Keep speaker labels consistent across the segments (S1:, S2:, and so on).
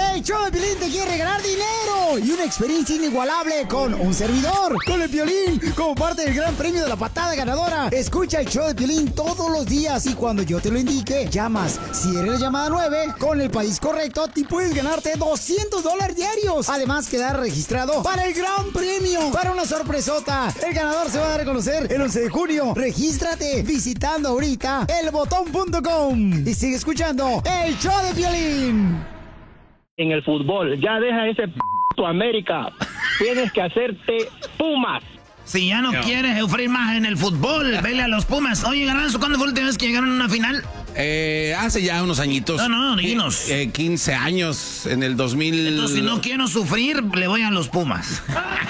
S1: El show de Piolín te quiere regalar dinero y una experiencia inigualable con un servidor, con el Piolín, como parte del gran premio de la patada ganadora. Escucha el show de Piolín todos los días y cuando yo te lo indique, llamas. Si eres la llamada 9, con el país correcto, te puedes ganarte $200 diarios. Además, quedar registrado para el gran premio, para una sorpresota. El ganador se va a dar a conocer el 11 de junio. Regístrate visitando ahorita elbotón.com y sigue escuchando el show de Piolín.
S2: En el fútbol, ya deja ese tu América. Tienes que hacerte Pumas.
S3: Si ya no quieres sufrir más en el fútbol, vele a los Pumas. Oye, Garbanzo, ¿cuándo fue la última vez que llegaron a una final?
S4: Hace ya unos añitos.
S3: No, dinos.
S4: 15 años, en el 2000.
S3: Entonces, si no quiero sufrir, le voy a los Pumas.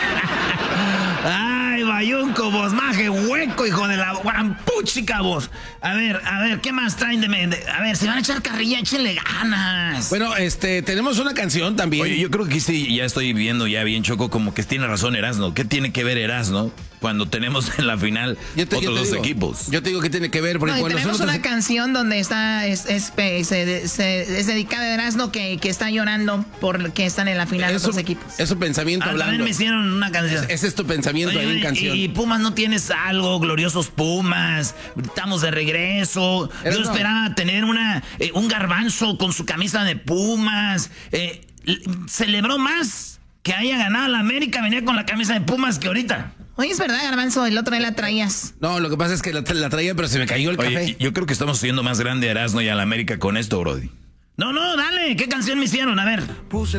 S3: Ay, bayunco, vos, maje, hueco, hijo de la guampuchica, vos. A ver, ¿qué más traen a ver, si van a echar carrilla, échenle ganas.
S4: Bueno, tenemos una canción también.
S5: Oye, yo creo que sí, ya estoy viendo ya bien, Choco, como que tiene razón Erasno. ¿Qué tiene que ver Erasno cuando tenemos en la final otros dos equipos?
S4: Yo te digo que tiene que ver, porque
S6: cuando tenemos una canción donde está es dedicada a Erasno que está llorando porque están en la final los dos equipos.
S4: Es su pensamiento hablando.
S3: También me hicieron una canción.
S4: Ese es tu pensamiento ahí en canción.
S3: Y Pumas, ¿no tienes algo? Gloriosos Pumas, estamos de regreso. Yo esperaba tener un Garbanzo con su camisa de Pumas. Celebró más que haya ganado la América, venía con la camisa de Pumas que ahorita.
S6: Oye, es verdad, Garbanzo, el otro día la traías.
S4: No, lo que pasa es que la traía, pero se me cayó el café.
S5: Yo creo que estamos haciendo más grande a Erasno y a la América con esto, Brody.
S3: No, dale, ¿qué canción me hicieron? A ver.